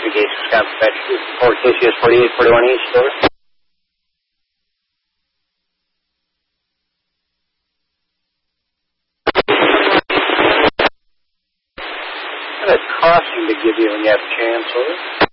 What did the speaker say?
investigation. Scott Fetch, Fort KCS 4841 East, over. What does it cost you to give you when you have a chance, over?